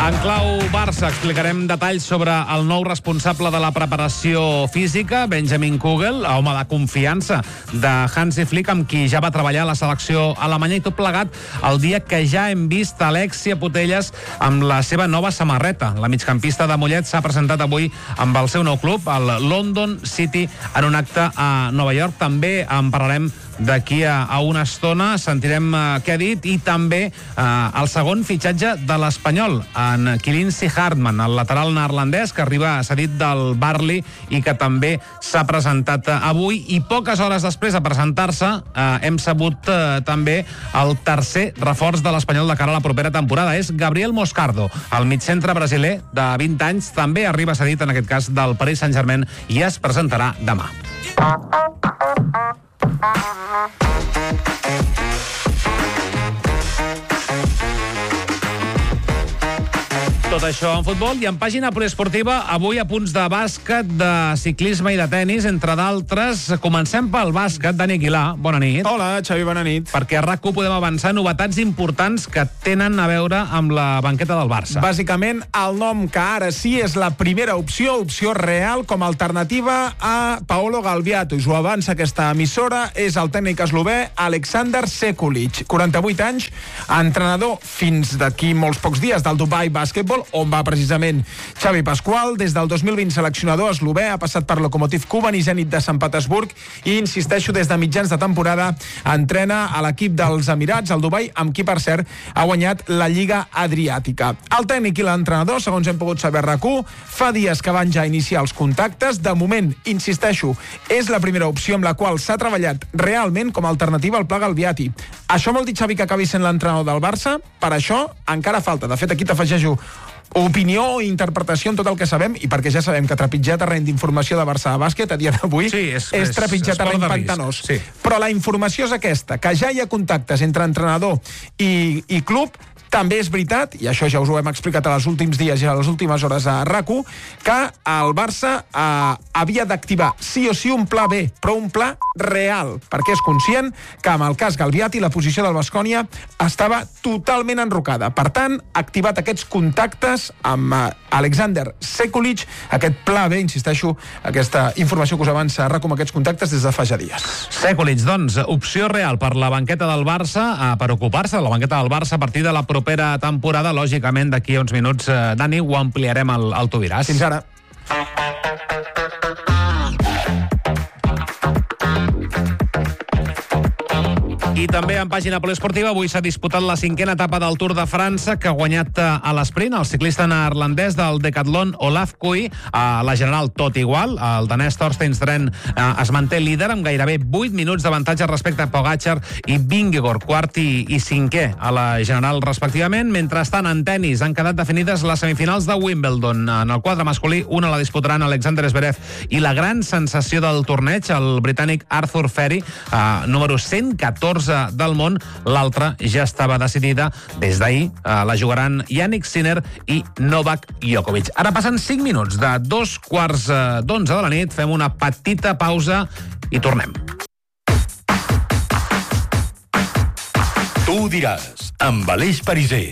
En clau Barça explicarem detalls sobre el nou responsable de la preparació física, Benjamin Kugel, home de confiança de Hansi Flick, amb qui ja va treballar a la selecció alemanya, i tot plegat el dia que ja hem vist Alexia Putellas amb la seva nova samarreta. La migcampista de Mollet s'ha presentat avui amb el seu nou club, el London City, en un acte a Nova York. També en parlarem d'aquí a una estona, sentirem què ha dit, i també el segon fitxatge de l'Espanyol, en Quincy Hartman, el lateral neerlandès que arriba cedit del Burnley i que també s'ha presentat avui. I poques hores després de presentar-se hem sabut també el tercer reforç de l'Espanyol de cara a la propera temporada. És Gabriel Moscardo, el migcentre brasiler de 20 anys, també arriba cedit en aquest cas del Paris Saint-Germain i es presentarà demà. Tot això en futbol i en pàgina poliesportiva, avui a punts de bàsquet, de ciclisme i de tenis, entre d'altres. Comencem pel bàsquet. Dani Aguilar, bona nit. Hola, Xavi, bona nit. Perquè a RAC1 podem avançar novetats importants que tenen a veure amb la banqueta del Barça. Bàsicament, el nom que ara sí és la primera opció real com a alternativa a Paolo Galbiato. Us ho avança aquesta emissora, és el tècnic eslovè Aleksandar Sekulic, 48 anys, entrenador fins d'aquí molts pocs dies del Dubai Basketball, on va precisament Xavi Pasqual. Des del 2020 seleccionador eslovè, ha passat per Lokomotiv Kuban i Zenit de Sant Petersburg i, insisteixo, des de mitjans de temporada entrena a l'equip dels Emirats, el Dubai, amb qui, per cert, ha guanyat la Lliga Adriàtica. El tècnic i l'entrenador, segons hem pogut saber a RAC1, fa dies que van ja iniciar els contactes. De moment, insisteixo, és la primera opció amb la qual s'ha treballat realment com a alternativa al Pla Galbiati. Això vol dir, Xavi, que acabi sent l'entrenador del Barça? Per això encara falta. De fet, aquí t'afegeixo opinió o interpretació en tot el que sabem, i perquè ja sabem que trepitjar terreny d'informació de Barça de bàsquet a dia d'avui és trepitjar terreny pantanós. Sí. Però la informació és aquesta, que ja hi ha contactes entre entrenador i club. També és veritat, i això ja us ho hem explicat als últims dies i a les últimes hores a RAC1, que el Barça havia d'activar sí o sí un pla B, però un pla real, perquè és conscient que amb el cas Galbiati la posició del Baskonia estava totalment enrocada. Per tant, ha activat aquests contactes amb Aleksandar Sekulic, aquest pla B, insisteixo, aquesta informació que us avança RAC1 amb aquests contactes des de fa ja dies. Sekulic, doncs, opció real per la banqueta del Barça, per ocupar-se de la banqueta del Barça a partir de la propera temporada. Lògicament, d'aquí a uns minuts, Dani, ho ampliarem al Tu diràs. Fins ara. I també en pàgina poliesportiva, avui s'ha disputat la 5a etapa del Tour de França, que ha guanyat a l'esprint el ciclista neerlandès del Decathlon Olaf Koe. A la general tot igual, el danès Thorstein Strand es manté líder amb gairebé 8 minuts d'avantatge respecte a Pogačar i Vingegaard, quart i cinquè a la general respectivament. Mentrestant, en tenis han quedat definides les semifinals de Wimbledon. En el quadre masculí, una la disputaran Alexander Zverev i la gran sensació del torneig, el britànic Arthur Ferry, número 114 del món. L'altra ja estava decidida des d'ahir. La jugaran Jannik Sinner i Novak Djokovic. Ara passen 5 minuts de 11:15 de la nit. Fem una petita pausa i tornem. Tu diràs, amb Aleix Pariser.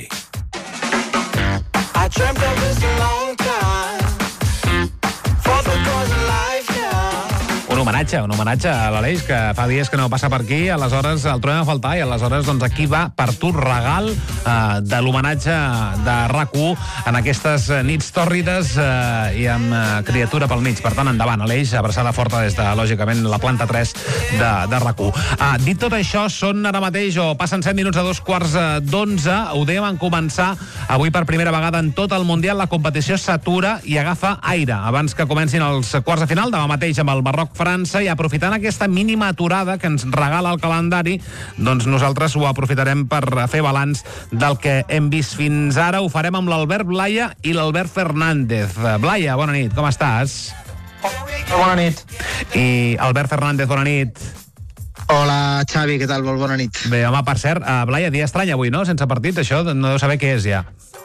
I dreamt of this a long time for the cause of life now. Un homenatge a l'Aleix, que fa dies que no passa per aquí, aleshores el trobem a faltar, i aleshores doncs aquí va per tu regal de l'homenatge de RAC1 en aquestes nits tòrrides i amb criatura pel mig. Per tant, endavant, Aleix, abraçada forta des de, lògicament, la planta 3 de RAC1. Dit tot això, són ara mateix, o passen 7 minuts a 11:15, ho dèiem en començar, avui per primera vegada en tot el Mundial la competició s'atura i agafa aire abans que comencin els quarts de final, demà mateix amb el Marroc-França, i aprofitant aquesta mínima aturada que ens regala el calendari, doncs nosaltres ho aprofitarem per fer balanç del que hem vist fins ara. Ho farem amb l'Albert Blaya i l'Albert Fernández. Blaya, bona nit, com estàs? Bona nit. I Albert Fernández, bona nit. Hola, Xavi, què tal? Bona nit. Bé, home, per cert, Blaya, dia estrany avui, no? Sense partit, això no deu saber què és ja.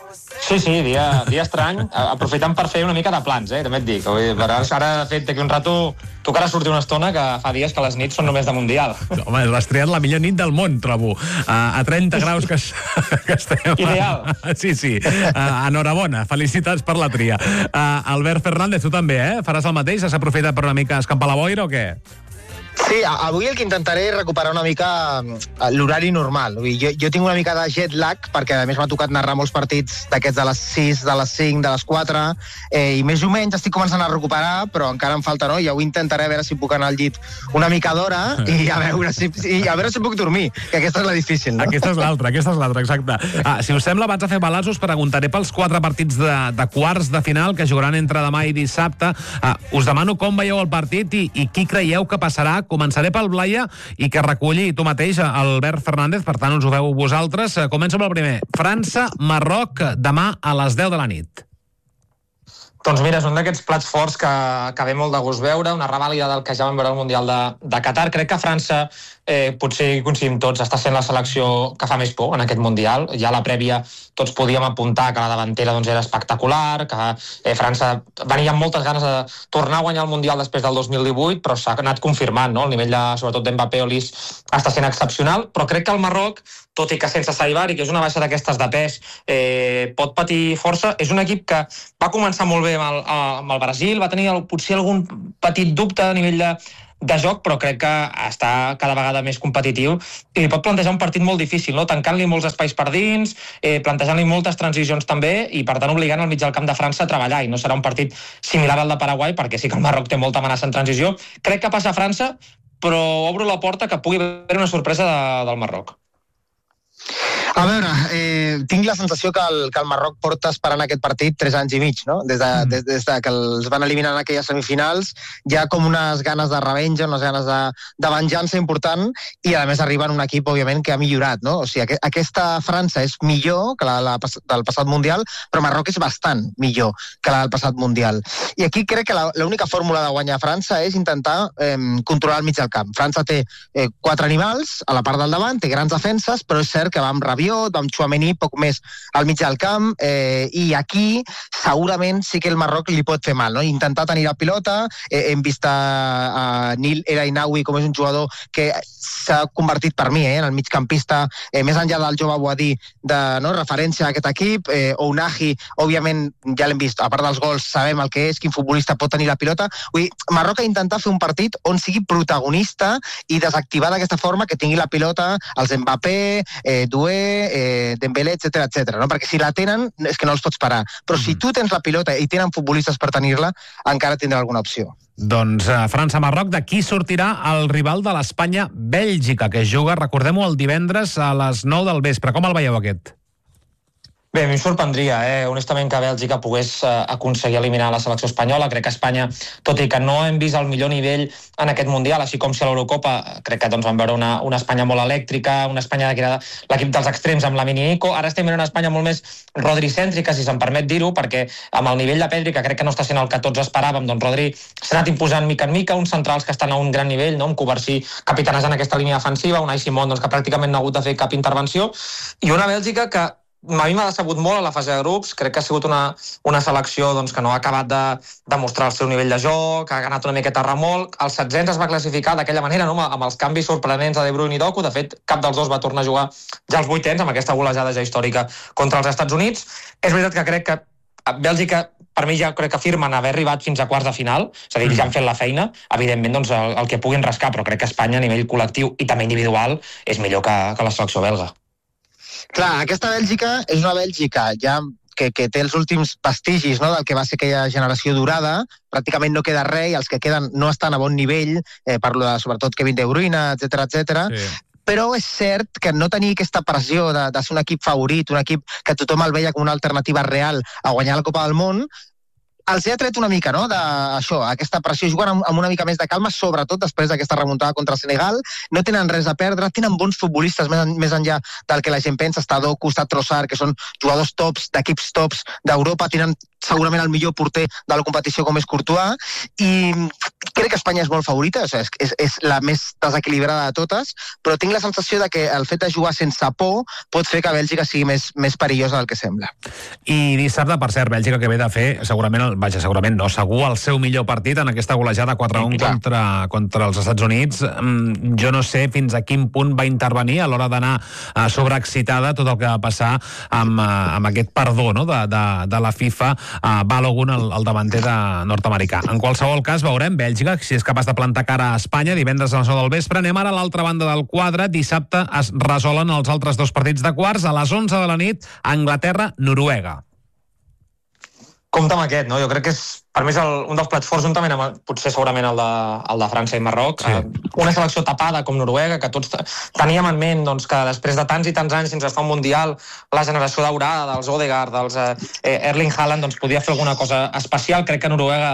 Sí, dia estrany, aprofitant per fer una mica de plans, també et dic. Ara, de fet, d'aquí un rato tocarà sortir una estona que fa dies que les nits són només de Mundial. Home, has triat la millor nit del món, trobo. A 30 graus que estem... Ideal. Sí. Enhorabona, felicitats per la tria. Albert Fernández, tu també, Faràs el mateix? Has aprofitat per una mica escampar la boira o què? Sí, avui el que intentaré és recuperar una mica l'horari normal. Jo tinc una mica de jet lag, perquè a més m'ha tocat narrar molts partits d'aquests de les 6, de les 5, de les 4, i més o menys estic començant a recuperar, però encara em falta, no? I avui intentaré a veure si puc anar al llit una mica d'hora i a veure si puc dormir, que aquesta és la difícil, no? Aquesta és l'altra, exacte. Si us sembla, abans de fer balanç, us preguntaré pels 4 partits de quarts de final que jugaran entre demà i dissabte. Us demano com veieu el partit i qui creieu que passarà. Començaré pel Blaia i que reculli tu mateix, Albert Fernández, per tant us ho veu vosaltres. Començo amb el primer. França-Marroc, demà a les 10 de la nit. Doncs mira, és un d'aquests plats forts que ve molt de gust veure, una revàlida del que ja vam veure al Mundial de Qatar. Crec que França, potser coincidim tots, està sent la selecció que fa més por en aquest Mundial. Ja a la prèvia tots podíem apuntar que la davantera era espectacular, que França venia amb moltes ganes de tornar a guanyar el Mundial després del 2018, però s'ha anat confirmant, no? El nivell sobretot d'Mbappé o Lis està sent excepcional, però crec que el Marroc, tot i que sense Saibari, que és una baixa d'aquestes de pes, pot patir força. És un equip que va començar molt bé amb el Brasil, va tenir potser algun petit dubte a nivell de joc, però crec que està cada vegada més competitiu i pot plantejar un partit molt difícil, no? Tancant-li molts espais per dins, plantejant-li moltes transicions també i, per tant, obligant el mig del camp de França a treballar, i no serà un partit similar al de Paraguai, perquè sí que el Marroc té molta amenaça en transició. Crec que passa a França, però obro la porta que pugui haver una sorpresa del Marroc. A veure, tinc la sensació que el Marroc porta esperant aquest partit 3 anys i mig, no? Des de que els van eliminar en aquelles semifinals, hi ha com unes ganes de revenja, unes ganes de venjança important, i a més arriba en un equip, òbviament, que ha millorat, no? O sigui, aquesta França és millor que la del passat Mundial, però Marroc és bastant millor que la del passat Mundial. I aquí crec que l'única fórmula de guanyar França és intentar controlar el mig del camp. França té 4 animals a la part del davant, té grans defenses, però és cert que va amb Rabiot, amb Tchouaméni, poc més al mig del camp, i aquí segurament sí que el Marroc li pot fer mal, no? Intentar tenir la pilota, hem vist a Nil El Ainaoui com és un jugador que s'ha convertit per mi en el migcampista, més enllà del jove Boadí, de referència a aquest equip. Ounahi, òbviament, ja l'hem vist, a part dels gols, sabem el que és, quin futbolista pot tenir la pilota. Vull dir, Marroc ha d'intentar fer un partit on sigui protagonista i desactivar d'aquesta forma que tingui la pilota els Mbappé, Doué, Dembélé, etc, no? Perquè si la tenen és que no els pots parar, però si tu tens la pilota i tenen futbolistes per tenir-la, encara tindrà alguna opció. Doncs França-Marroc, d'aquí sortirà el rival de l'Espanya-Bèlgica, que es juga, recordem-ho, el divendres a les 9 del vespre. Com el veieu, aquest? Bé, a mi em sorprendria, honestament, que Bèlgica pogués aconseguir eliminar la selecció espanyola. Crec que Espanya, tot i que no hem vist el millor nivell en aquest Mundial, així com si a l'Eurocopa, crec que vam veure una Espanya molt elèctrica, una Espanya que era l'equip dels extrems amb la Mini-Nico. Ara estem veient una Espanya molt més Rodri-cèntrica, si se'm permet dir-ho, perquè amb el nivell de Pedri, que crec que no està sent el que tots esperàvem, doncs Rodri s'ha anat imposant mica en mica, uns centrals que estan a un gran nivell, no? Amb Covarsí capitanejant aquesta línia defensiva, Unai Simón, que pràcticament no ha hagut de fer cap intervenció, i una Bèlgica que a mi m'ha decebut molt a la fase de grups. Crec que ha sigut una selecció que no ha acabat de demostrar el seu nivell de joc, ha ganat una miqueta a remolc. El 16 es va classificar d'aquella manera, no? Amb els canvis sorprenents de De Bruyne i Doku. De fet, cap dels dos va tornar a jugar ja als 8ens, amb aquesta golejada ja històrica contra els Estats Units. És veritat que crec que Bèlgica, per mi ja crec que afirmen haver arribat fins a quarts de final, és a dir, ja han fet la feina, evidentment el que puguin rascar, però crec que Espanya a nivell col·lectiu i també individual és millor que la selecció belga. Clar, aquesta Bèlgica és una Bèlgica ja que té els últims vestigis, no?, del que va ser aquella generació dorada. Pràcticament no queda res i els que queden no estan a bon nivell, parlo de sobretot Kevin De Bruyne, etc. Sí. Però és cert que no tenir aquesta pressió de ser un equip favorit, un equip que tothom el veia com una alternativa real a guanyar la Copa del Món, els ha tret una mica, no?, d'això, aquesta pressió, jugant amb una mica més de calma, sobretot després d'aquesta remuntada contra el Senegal. No tenen res a perdre, tenen bons futbolistes més enllà del que la gent pensa. Està Doku, està Trossard, que són jugadors tops, d'equips tops d'Europa, tenen segurament el millor porter de la competició com és Courtois, i crec que Espanya és molt favorita, o sigui, és la més desequilibrada de totes, però tinc la sensació de que el fet de jugar sense por pot fer que Bèlgica sigui més perillosa del que sembla. I dissabte, per cert, Bèlgica que ve de fer segurament no, segur el seu millor partit en aquesta golejada 4-1 contra els Estats Units. Jo no sé fins a quin punt va intervenir a l'hora d'anar sobreexcitada tot el que va passar amb aquest perdó, no, de la FIFA a Balogun, el davanter nord-americà. En qualsevol cas, veurem Bèlgica si és capaç de plantar cara a Espanya divendres a les 9 del vespre. Anem ara a l'altra banda del quadre. Dissabte es resolen els altres dos partits de quarts a les 11 de la nit, Anglaterra-Noruega. Compte amb aquest, no? Jo crec que per mi és un dels plats forts, juntament amb potser segurament el de França i Marroc. Sí. Una selecció tapada com Noruega, que tots teníem en ment doncs, que després de tants i tants anys sense estar un Mundial, la generació daurada dels Odegaard, dels Erling Haaland, doncs podia fer alguna cosa especial. Crec que Noruega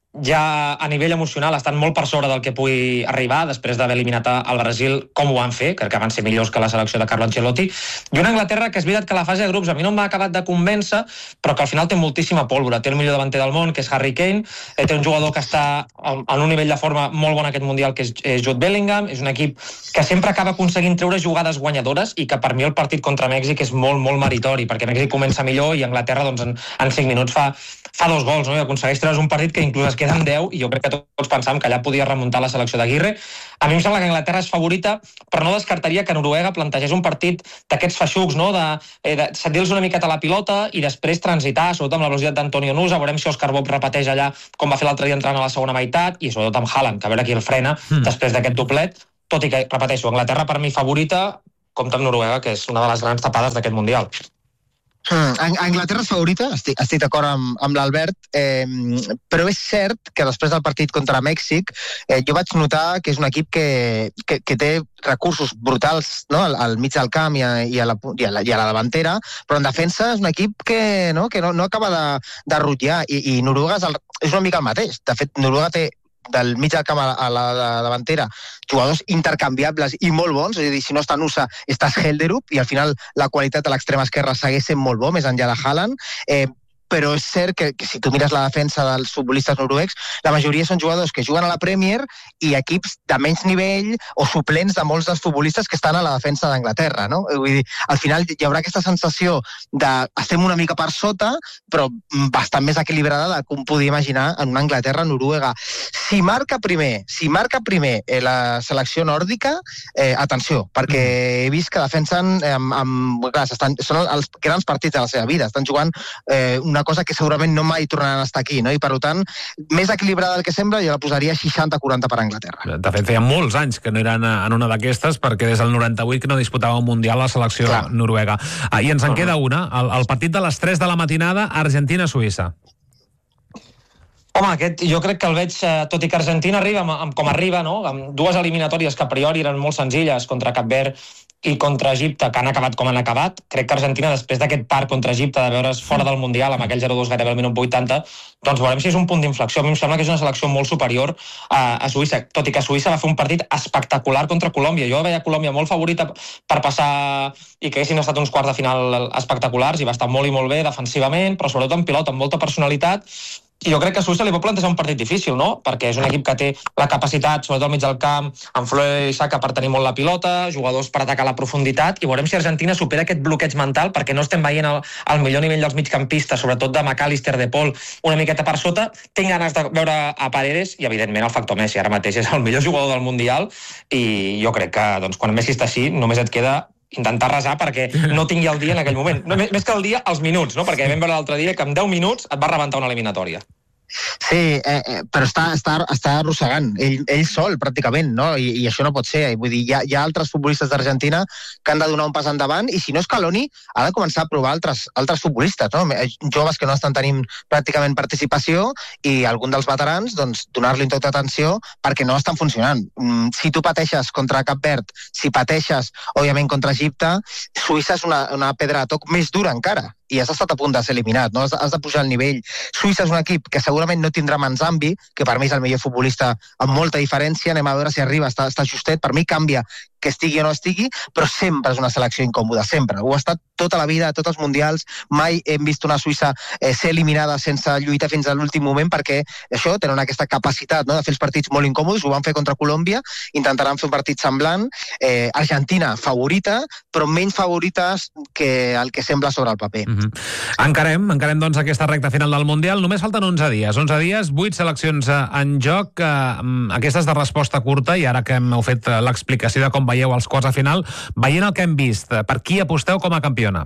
ja a nivell emocional estan molt per sobre del que pugui arribar després d'haver eliminat al Brasil, com ho van fer, crec que van ser millors que la selecció de Carlo Ancelotti, i una Anglaterra que és veritat que la fase de grups a mi no m'ha acabat de convèncer, però que al final té moltíssima pólvora. Té el millor davanter del món, que és Harry Kane, té un jugador que està en un nivell de forma molt bon aquest Mundial, que és Jude Bellingham. És un equip que sempre acaba aconseguint treure jugades guanyadores i que per mi el partit contra Mèxic és molt, molt meritori, perquè Mèxic comença millor i Anglaterra doncs, en 5 minuts fa 2 gols, no? I aconsegueix treure's un partit que inclús es queda en 10, i jo crec que tots pensàvem que allà podia remuntar la selecció d'Aguirre. A mi em sembla que Anglaterra és favorita, però no descartaria que Noruega plantegés un partit d'aquests feixucs, no? de cedir-los una miqueta a la pilota i després transitar, sobretot amb la velocitat d'Antonio Nusa. Veurem si Òscar Bob repeteix allà com va fer l'altre dia entrant a la segona meitat, i sobretot amb Haaland, que a veure qui el frena després d'aquest doblet. Tot i que, repeteixo, Anglaterra per mi favorita, compta amb Noruega, que és una de les grans tapades d'aquest Mundial. Anglaterra és favorita, estic d'acord amb l'Albert, però és cert que després del partit contra Mèxic jo vaig notar que és un equip que té recursos brutals, no? Al mig del camp i a la davantera, però en defensa és un equip que no acaba de rutllar, i Noruega és una mica el mateix. De fet, Noruega té del mig del camp a la davantera jugadors intercanviables i molt bons, és a dir, si no està Nusa, estàs Helderup, i al final la qualitat a l'extrema esquerra segueix sent molt bo, més enllà de Haaland, però és cert que si tu mires la defensa dels futbolistes noruecs, la majoria són jugadors que juguen a la Premier i equips de menys nivell o suplents de molts dels futbolistes que estan a la defensa d'Anglaterra, no? Vull dir, al final hi haurà aquesta sensació de estem una mica per sota, però bastant més equilibrada del que un podia imaginar en una Anglaterra-Noruega. Si marca primer la selecció nòrdica, atenció, perquè he vist que defensen són els grans partits de la seva vida, estan jugant una cosa que segurament no mai tornaran a estar aquí, no? I per tant, més equilibrada del que sembla, jo la posaria 60-40 per Anglaterra. De fet, feia molts anys que no eren en una d'aquestes, perquè des del 98 que no disputava un Mundial a la selecció noruega. I ens en queda una, el partit de les 3 de la matinada, Argentina-Suïssa. Home, aquest jo crec que el veig, tot i que Argentina arriba com arriba, no? Amb 2 eliminatòries que a priori eren molt senzilles contra Cap Verd i contra Egipte, que han acabat com han acabat. Crec que Argentina, després d'aquest part contra Egipte, de veure's fora del Mundial, amb aquell 0-2 gairebé al minut 80, doncs veurem si és un punt d'inflexió. A mi em sembla que és una selecció molt superior a Suïssa, tot i que Suïssa va fer un partit espectacular contra Colòmbia. Jo veia Colòmbia molt favorita per passar i que haguessin estat uns quarts de final espectaculars, i va estar molt i molt bé defensivament, però sobretot en pilota, amb molta personalitat. I jo crec que a Suïssa li pot plantejar un partit difícil, no? Perquè és un equip que té la capacitat, sobretot al mig del camp, amb Fleur i Saka per tenir molt la pilota, jugadors per atacar la profunditat, i veurem si Argentina supera aquest bloqueig mental, perquè no estem veient el millor nivell dels migcampistes, sobretot de McAllister, de Paul, una miqueta per sota. Tinc ganes de veure a Paredes, i evidentment el factor Messi ara mateix és el millor jugador del Mundial, i jo crec que doncs, quan Messi està així, només et queda intentar resar perquè no tingui el dia en aquell moment. No, més que el dia, els minuts, no? Perquè vam veure l'altre dia que en 10 minuts et va rebentar una eliminatòria. Sí, però està arrossegant ell sol, pràcticament, no? I això no pot ser. Vull dir, hi ha altres futbolistes d'Argentina que han de donar un pas endavant, i si no és Scaloni, ha de començar a provar altres futbolistes, no? Joves que no estan tenint pràcticament participació, i algun dels veterans, doncs, donar-li tota atenció perquè no estan funcionant. Si tu pateixes contra Cap Verd, si pateixes, òbviament, contra Egipte, Suïssa és una pedra de toc més dura encara, i has estat a punt de ser eliminat, no? Has de pujar el nivell. Suïssa és un equip que segurament no tindrà Manzambi, que per mi és el millor futbolista amb molta diferència. Anem a veure si arriba, està justet. Per mi canvia que estigui o no estigui, però sempre és una selecció incòmoda, sempre. Ho ha estat tota la vida, tots els mundials, mai hem vist una Suïssa ser eliminada sense lluitar fins a l'últim moment, perquè això, tenen aquesta capacitat, no?, de fer els partits molt incòmodes. Ho van fer contra Colòmbia, intentaran fer un partit semblant. Argentina, favorita, però menys favorites que el que sembla sobre el paper. Encarem doncs aquesta recta final del Mundial. Només falten 11 dies. 11 dies, 8 seleccions en joc. Aquestes de resposta curta, i ara que hem fet l'explicació de com veieu els quarts a final, veient el que hem vist, per qui aposteu com a campiona?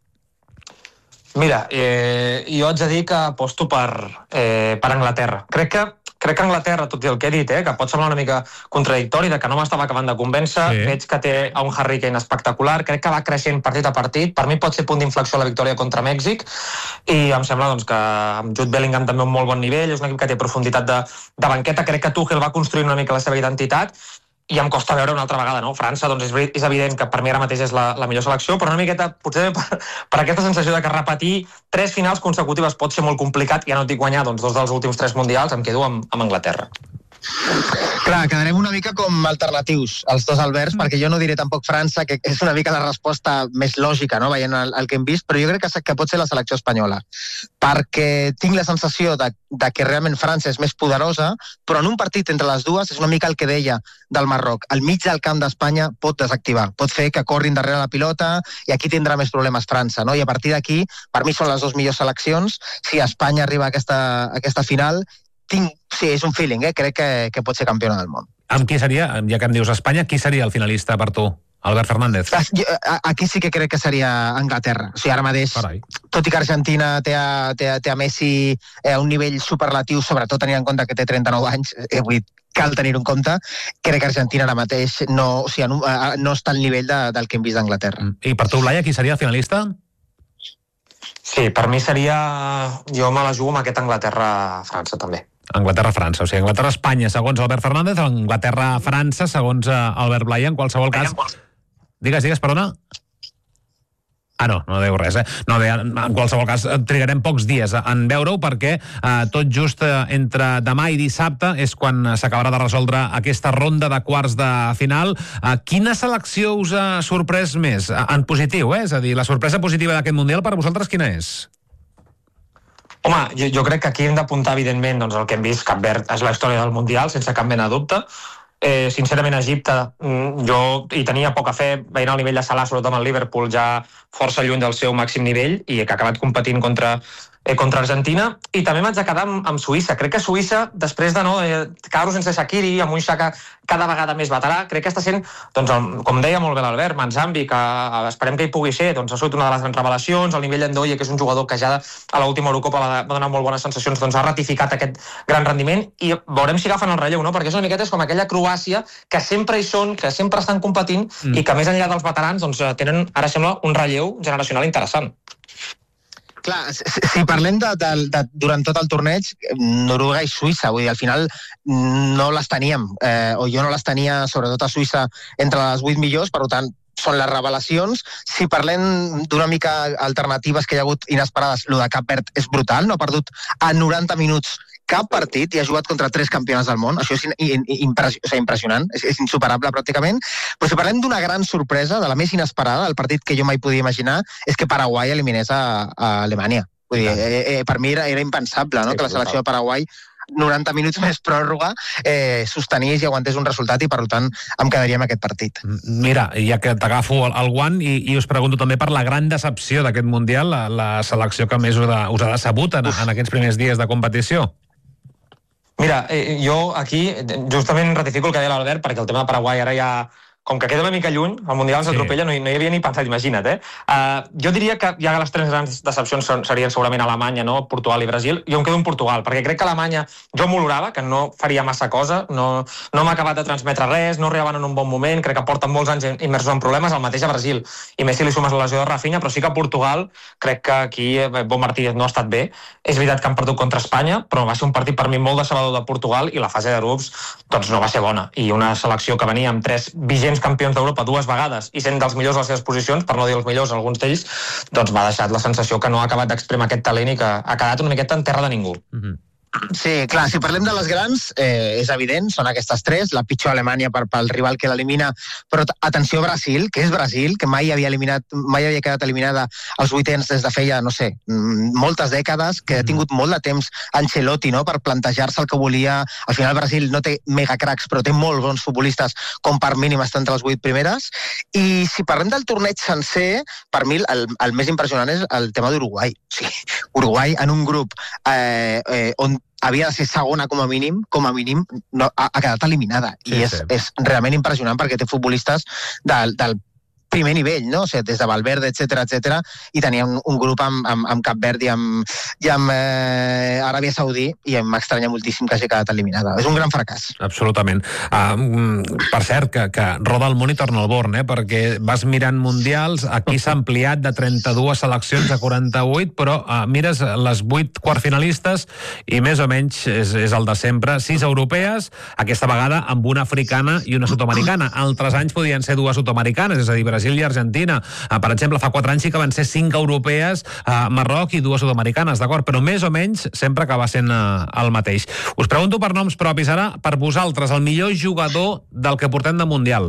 Mira, jo haig de dir que aposto per Anglaterra. Crec que Anglaterra, tot i el que he dit, que pot semblar una mica contradictori, de que no m'estava acabant de convèncer, veig que té un Harry Kane espectacular, crec que va creixent partit a partit, per mi pot ser punt d'inflexió la victòria contra Mèxic, i em sembla doncs, que amb Jude Bellingham també un molt bon nivell, és un equip que té profunditat de banqueta, crec que Tuchel va construint una mica la seva identitat, i em costa veure una altra vegada, no? França, doncs és evident que per mi ara mateix és la millor selecció, però una miqueta, potser per aquesta sensació de que repetir 3 finals consecutives pot ser molt complicat, ja no et dic guanyar 2 dels últims 3 mundials, em quedo amb Anglaterra. Clar, quedarem una mica com alternatius, els dos Alberts, perquè jo no diré tampoc França, que és una mica la resposta més lògica, no?, veient el que hem vist, però jo crec que pot ser la selecció espanyola, perquè tinc la sensació de que realment França és més poderosa, però en un partit entre les dues és una mica el que deia del Marroc. Al mig del camp d'Espanya pot desactivar, pot fer que corrin darrere la pilota, i aquí tindrà més problemes França, no? I a partir d'aquí, per mi són les 2 millors seleccions. Si Espanya arriba a aquesta final, sí, és un feeling, crec que pot ser campiona del món. Amb qui seria, ja que em dius Espanya, qui seria el finalista per tu? Albert Fernández? Aquí sí que crec que seria Anglaterra. O sigui, ara mateix, tot i que Argentina té a Messi a un nivell superlatiu, sobretot tenint en compte que té 39 anys, cal tenir-ho en compte, crec que Argentina ara mateix no està al nivell del que hem vist d'Anglaterra. I per tu, Laia, qui seria el finalista? Sí, per mi seria... Jo me la jugo amb aquest Anglaterra-França, també. Anglaterra-França, o sigui, Anglaterra-Espanya, segons Albert Fernández, Anglaterra-França, segons Albert Blai, en qualsevol cas. Digues, perdona? No diu res, No, en qualsevol cas, trigarem pocs dies en veure-ho, perquè tot just entre demà i dissabte és quan s'acabarà de resoldre aquesta ronda de quarts de final. Quina selecció us ha sorprès més? En positiu, És a dir, la sorpresa positiva d'aquest Mundial per a vosaltres quina és? Home, jo crec que aquí hem d'apuntar, evidentment, doncs, el que hem vist. Cap Verd és la història del Mundial, sense cap mena de dubte. Sincerament, Egipte, jo hi tenia poca fe, veient el nivell de Salah, sobretot amb el Liverpool, ja força lluny del seu màxim nivell, i que ha acabat competint contra Argentina, i també m'haig de quedar amb Suïssa. Crec que Suïssa, després de quedar-ho sense Shaqiri, amb un Xhaka cada vegada més veterà, crec que està sent, doncs, com deia molt bé l'Albert, Manzambi, que esperem que hi pugui ser, doncs ha sigut una de les grans revelacions, el nivell d'Endoye, que és un jugador que ja a l'última Eurocopa va donar molt bones sensacions, doncs ha ratificat aquest gran rendiment, i veurem si agafen el relleu, no? Perquè és una miqueta com aquella Croàcia, que sempre hi són, que sempre estan competint, i que més enllà dels veterans, doncs tenen, ara sembla, un relleu generacional interessant. Clar, si parlem durant tot el torneig, Noruega i Suïssa, vull dir, al final no les teníem, o jo no les tenia, sobretot a Suïssa, entre les 8 millors, per tant, són les revelacions. Si parlem d'una mica alternatives que hi ha hagut inesperades, el de Cap Verd és brutal, no ha perdut a 90 minuts cap partit i ha jugat contra 3 campiones del món. Això és impressionant, és insuperable pràcticament. Però si parlem d'una gran sorpresa, de la més inesperada, el partit que jo mai podia imaginar, és que Paraguai eliminés a Alemanya. Vull dir, per mi era impensable, no?, que la selecció de Paraguai 90 minuts més pròrroga sostenís i aguantés un resultat, i per tant em quedaria amb aquest partit. Mira, ja que t'agafo el guant i us pregunto també per la gran decepció d'aquest Mundial, la selecció que més us ha decebut en aquests primers dies de competició. Mira, jo aquí justament ratifico el que deia l'Albert, perquè el tema de Paraguai ara ja, com que queda una mica lluny, el Mundial ens atropella, no hi havia ni pensat, imagina't, Jo diria que ja les 3 grans decepcions serien segurament Alemanya, no? Portugal i Brasil. Jo em quedo amb Portugal, perquè crec que Alemanya jo m'olorava, que no faria massa cosa, no m'ha acabat de transmetre res, no arribaven en un bon moment, crec que porten molts anys immersos en problemes, el mateix a Brasil. I més si li sumes la lesió de Rafinha, però sí que a Portugal crec que aquí Bon Martínez no ha estat bé. És veritat que han perdut contra Espanya, però va ser un partit per mi molt decebedor de Portugal, i la fase de grups doncs no va ser bona. I una selecció que venia amb 3 vigents campions d'Europa 2 vegades i sent dels millors a les seves posicions, per no dir els millors alguns d'ells, doncs m'ha deixat la sensació que no ha acabat d'exprimir aquest talent i que ha quedat una miqueta en terra de ningú. Sí, clar, si parlem de les grans, és evident, són aquestes tres, la pitjor Alemanya pel rival que l'elimina, però atenció Brasil, que és Brasil, que mai havia quedat eliminada als vuitens des de feia, no sé, moltes dècades, que ha tingut molt de temps Ancelotti, no?, per plantejar-se el que volia. Al final Brasil no té megacracs, però té molt bons futbolistes com per mínim estar entre les 8 primeres. I si parlem del torneig sencer, per mi el més impressionant és el tema d'Uruguai. O sigui, Uruguai en un grup on havia de ser segona com a mínim no, ha quedat eliminada. I és realment impressionant perquè té futbolistes del primer nivell, no? O sigui, des de Valverde, etc, i tenia un grup amb Cap Verd i amb Aràbia Saudí, i m'estranya moltíssim que hagi quedat eliminada. És un gran fracàs. Absolutament. Per cert, que roda el món i torna al Born, perquè vas mirant mundials, aquí s'ha ampliat de 32 seleccions a 48, però mires les 8 quartfinalistes i més o menys és el de sempre. 6 europees, aquesta vegada amb una africana i una sud-americana. Altres anys podien ser 2 sud-americanes, és a dir, Brasil i Argentina. Per exemple, fa 4 anys sí que van ser 5 europees, Marroc i 2 sud-americanes, d'acord? Però més o menys sempre acaba sent el mateix. Us pregunto per noms propis ara, per vosaltres, el millor jugador del que portem de Mundial.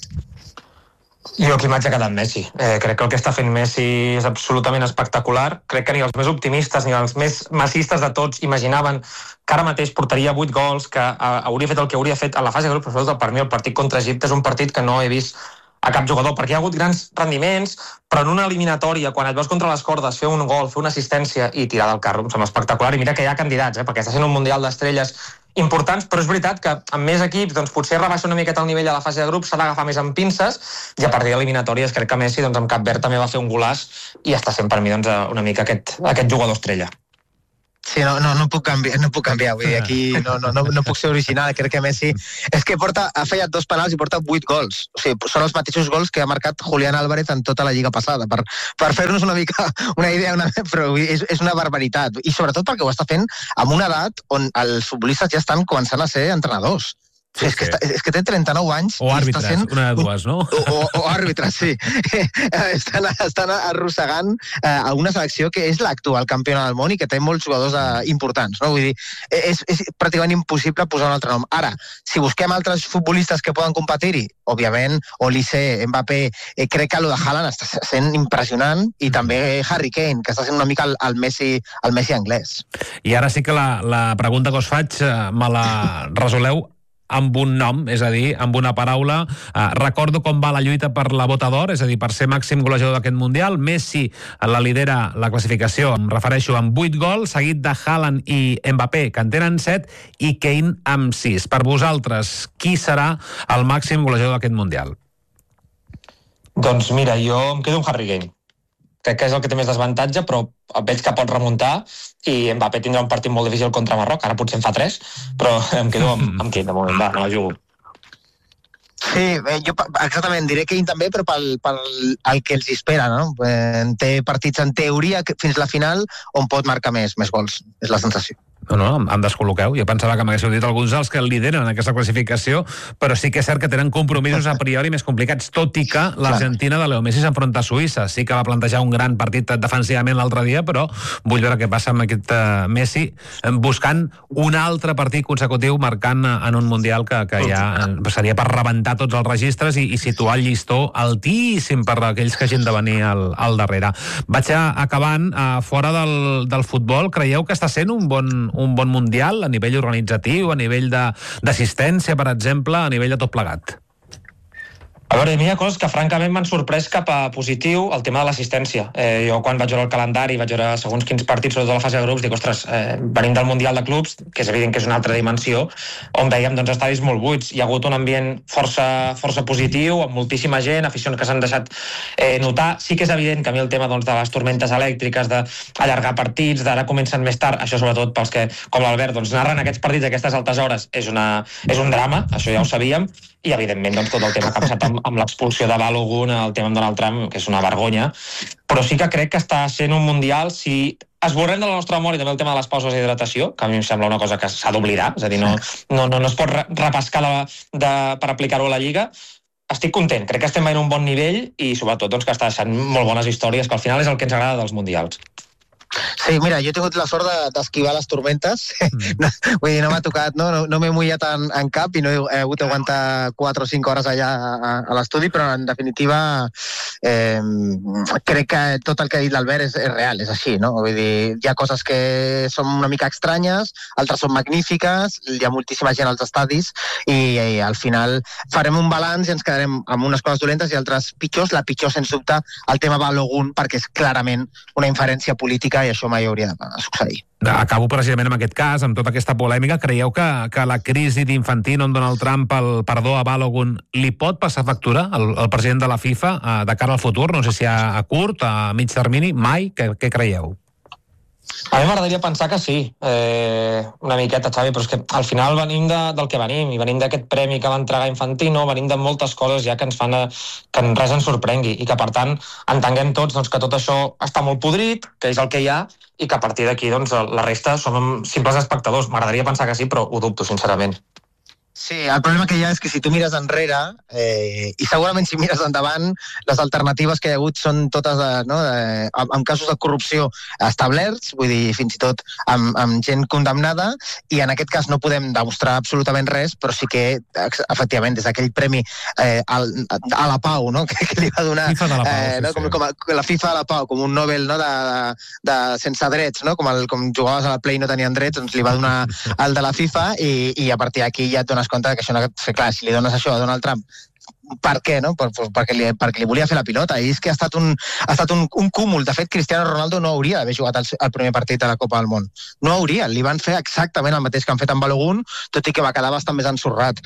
Jo aquí m'haig quedat Messi. Crec que el que està fent Messi és absolutament espectacular. Crec que ni els més optimistes ni els més massistes de tots imaginaven que ara mateix portaria 8 gols, que hauria fet el que hauria fet a la fase de grup, però per mi el partit contra Egipte és un partit que no he vist a cap jugador, perquè hi ha hagut grans rendiments, però en una eliminatòria, quan et veus contra les cordes, fer un gol, fer una assistència i tirar del carro, em sembla espectacular. I mira que hi ha candidats, perquè està sent un mundial d'estrelles importants, però és veritat que amb més equips doncs, potser rebaixa una miqueta el nivell a la fase de grup, s'ha d'agafar més amb pinces, i a partir d'eliminatòries crec que Messi doncs, amb Cap Verd també va fer un golaç i està sent per mi doncs, una mica aquest jugador estrella. Sí, no puc canviar, vull dir, aquí no puc ser original, crec que Messi és que ha fallat 2 penals i porta 8 gols, o sigui, són els mateixos gols que ha marcat Julián Álvarez en tota la lliga passada, per fer-nos una mica una idea, però és una barbaritat, i sobretot perquè ho està fent amb una edat on els futbolistes ja estan començant a ser entrenadors. Sí, és que té 39 anys. O àrbitres, una de dues, no? O àrbitres, sí. Estan arrossegant a una selecció que és l'actual campiona del món i que té molts jugadors importants, no? Vull dir, és pràcticament impossible posar un altre nom. Ara, si busquem altres futbolistes que poden competir-hi, òbviament, Olise, Mbappé, crec que el de Haaland està sent impressionant, i també Harry Kane, que està sent una mica el Messi anglès. I ara sí que la pregunta que us faig me la resoleu amb un nom, és a dir, amb una paraula. Recordo com va la lluita per la Bota d'Or, és a dir, per ser màxim golejador d'aquest Mundial. Messi la lidera la classificació, em refereixo, amb 8 gols, seguit de Haaland i Mbappé, que en tenen 7, i Kane amb 6. Per vosaltres, qui serà el màxim golejador d'aquest Mundial? Doncs mira, jo em quedo amb Harry Kane. Crec que és el que té més desavantatge, però veig que pot remuntar, i Mbappé tindrà un partit molt difícil contra Marroc, ara potser en fa 3, però em quedo amb Kane de moment, no la jugo. Sí, jo exactament, diré Kane també, però pel que els espera, no? Té partits en teoria fins a la final on pot marcar més gols, és la sensació. No, em descol·loqueu. Jo pensava que m'haguéssiu dit alguns dels que el lideren en aquesta classificació, però sí que és cert que tenen compromisos a priori més complicats, tot i que l'Argentina de Leo Messi s'enfronta a Suïssa. Sí que va plantejar un gran partit defensivament l'altre dia, però vull veure què passa amb aquest Messi, buscant un altre partit consecutiu, marcant en un Mundial que ja seria per rebentar tots els registres i situar el llistó altíssim per aquells que hagin de venir al darrere. Vaig acabant. Fora del futbol, creieu que està sent un bon Mundial a nivell organitzatiu, a nivell d'assistència, per exemple, a nivell de tot plegat? A veure, hi ha coses que francament m'han sorprès cap a positiu, el tema de l'assistència. Jo quan vaig veure el calendari, vaig veure segons quins partits, sobretot a la fase de grups, dic, ostres, venim del Mundial de Clubs, que és evident que és una altra dimensió, on veiem estadis molt buits. Hi ha hagut un ambient força positiu, amb moltíssima gent, aficions que s'han deixat notar. Sí que és evident que a mi el tema de les tormentes elèctriques, d'allargar partits, d'ara comencen més tard, això sobretot pels que, com l'Albert, narren aquests partits a aquestes altes hores, és un drama, això ja ho sabíem, i evidentment tot el tema que ha passat amb l'expulsió de Balogun, el tema amb Donald Trump, que és una vergonya, però sí que crec que està sent un Mundial, si esborrem de la nostra memòria també el tema de les pauses d'hidratació, que a mi em sembla una cosa que s'ha d'oblidar, és a dir, no es pot repescar per aplicar-ho a la Lliga. Estic content, crec que estem veient un bon nivell i sobretot que està deixant molt bones històries, que al final és el que ens agrada dels Mundials. Sí, mira, jo he tingut la sort d'esquivar les tormentes. Vull dir, no m'ha tocat, no m'he mullat en cap i no he hagut d'aguantar 4 o 5 hores allà a l'estudi, però en definitiva crec que tot el que ha dit l'Albert és real, és així, no? Vull dir, hi ha coses que són una mica estranyes, altres són magnífiques, hi ha moltíssima gent als estadis i al final farem un balanç i ens quedarem amb unes coses dolentes i altres pitjors. La pitjor, sens dubte, el tema Balogun, perquè és clarament una inferència política i això mai hauria de succeir. Acabo precisament amb aquest cas, amb tota aquesta polèmica. Creieu que la crisi d'Infantino amb Donald Trump pel perdó a Balogun li pot passar factura al president de la FIFA de cara al futur? No sé si a curt, a mig termini, mai? Què creieu? A mi m'agradaria pensar que sí, una miqueta, Xavi, però és que al final venim del que venim, i venim d'aquest premi que va entregar Infantino, venim de moltes coses ja que ens fan que res ens sorprengui, i que per tant entenguem tots que tot això està molt podrit, que és el que hi ha, i que a partir d'aquí la resta som simples espectadors. M'agradaria pensar que sí, però ho dubto, sincerament. Sí, el problema que hi ha és que si tu mires enrere, i segurament si mires endavant, les alternatives que hi ha hagut són totes amb casos de corrupció establerts, vull dir, fins i tot amb gent condemnada, i en aquest cas no podem demostrar absolutament res, però sí que, efectivament, des d'aquell premi a la pau, no? que li va donar com la FIFA de la pau, com un Nobel de sense drets, no? com jugaves a la Play i no tenien drets, doncs li va donar el de la FIFA, i a partir d'aquí ja et dones compte que això no... Clar, si li dones això a Donald Trump, per què, no? Perquè li volia fer la pilota, i és que ha estat un cúmul. De fet, Cristiano Ronaldo no hauria d'haver jugat el primer partit de la Copa del Món. No hauria, li van fer exactament el mateix que han fet amb Balogun, tot i que va quedar bastant més ensorrat.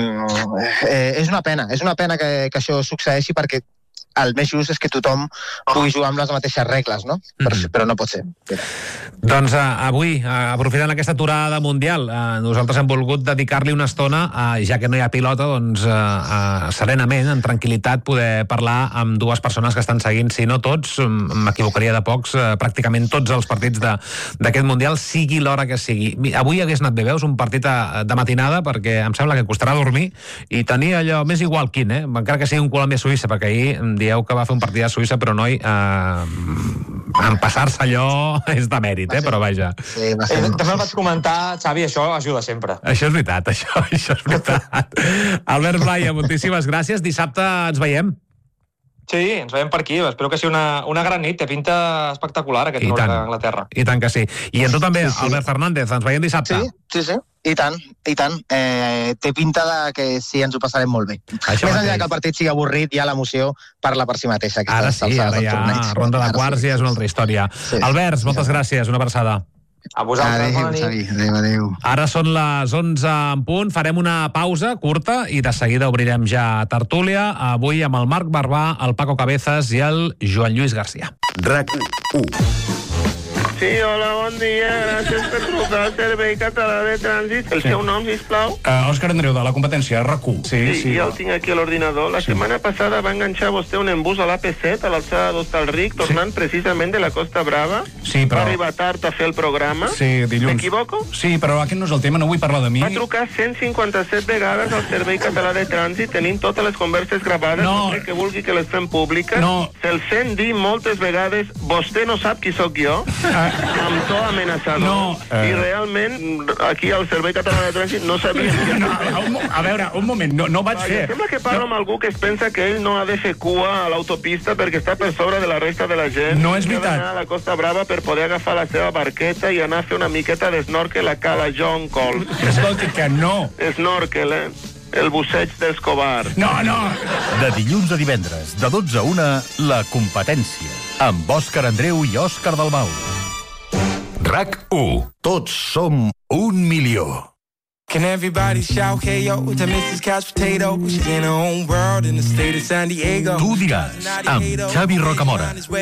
És una pena que això succeeixi, perquè el més just és que tothom pugui jugar amb les mateixes regles, no? Però no pot ser. Doncs avui, aprofitant aquesta aturada mundial, nosaltres hem volgut dedicar-li una estona, ja que no hi ha pilota, doncs serenament, en tranquil·litat, poder parlar amb dues persones que estan seguint, si no tots, m'equivocaria de pocs, pràcticament tots els partits d'aquest mundial, sigui l'hora que sigui. Avui hagués anat bé, veus, un partit de matinada, perquè em sembla que costarà dormir, i tenir allò, més igual quin, encara que sigui un Colòmbia-Suïssa, perquè ahir dieu que va fer un partit a Suïssa, però noi, en passar-se allò és de mèrit, però vaja. Sí, també el vaig comentar, Xavi, això ajuda sempre. Això és veritat, això és veritat. Albert Blaya, moltíssimes gràcies. Dissabte ens veiem. Sí, ens veiem per aquí. Espero que sigui una gran nit. Té pinta espectacular aquest nou a Anglaterra. I tant que sí. I en tu també, Albert Fernández, ens veiem dissabte. Sí. I tant. Té pinta que sí, ens ho passarem molt bé. Més enllà que el partit sigui avorrit, ja l'emoció parla per si mateixa. Ara sí, ara ja ronda de quarts ja és una altra història. Albert, moltes gràcies, una abraçada. A vosaltres, bona nit. Adéu. Ara són les 11 en punt, farem una pausa curta i de seguida obrirem ja tertúlia, avui amb el Marc Barbà, el Paco Cabezas i el Joan Lluís Garcia. RAC1. Sí, hola, bon dia. Gràcies per trucar al Servei Català de Trànsit. El seu nom, sisplau? Òscar Andreu, de la competència, RAC1. Sí, ja el tinc aquí a l'ordinador. La setmana passada va enganxar vostè un embús a l'AP7, a l'alçada d'Hostalric, tornant precisament de la Costa Brava. Sí, però... Va arribar tard a fer el programa. Sí, dilluns. M'equivoco? Sí, però aquest no és el tema, no vull parlar de mi. Va trucar 157 vegades al Servei Català de Trànsit, tenint totes les converses gravades. No. Que vulgui que les fem públiques. No. Se'l sent dir moltes vegades, vostè no sap qui sóc jo, amb to amenaçador. No. I realment, aquí al Servei Català de Trànsit no sabia... A veure, un moment, no vaig fer... Sembla que parlo amb algú que es pensa que ell no ha de fer cua a l'autopista perquè està per sobre de la resta de la gent. No és veritat. Ha d'anar a la Costa Brava per poder agafar la seva barqueta i anar a fer una miqueta d'esnorkel a Cala John Col. Escolti, que no. Esnorkel, el busseig d'Escobar. No. De dilluns a divendres, de 12 a 1, La Competència, amb Òscar Andreu i Òscar Dalmau. RAC1. Tots som 1 milió. Can everybody shout hey yo to Mrs. Couch Potato? She's in her own world in the state of San Diego. Tu diràs, amb Xavi Rocamora.